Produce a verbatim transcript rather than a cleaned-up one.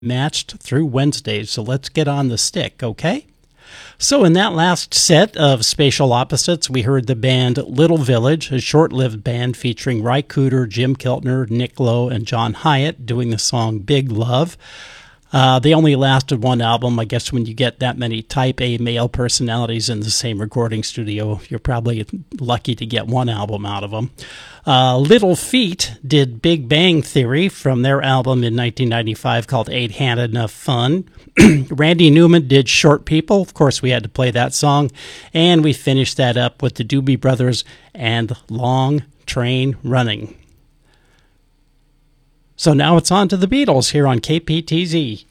matched through Wednesday, so let's get on the stick, okay? So in that last set of Spatial Opposites, we heard the band Little Village, a short-lived band featuring Ry Cooder, Jim Keltner, Nick Lowe, and John Hyatt doing the song Big Love. Uh, they only lasted one album. I guess when you get that many type A male personalities in the same recording studio, you're probably lucky to get one album out of them. Uh, Little Feat did Big Bang Theory from their album in nineteen ninety-five called Ain't Had Enough Fun. Randy Newman did Short People. Of course, we had to play that song. And we finished that up with the Doobie Brothers and Long Train Running. So now it's on to the Beatles here on K P T Z.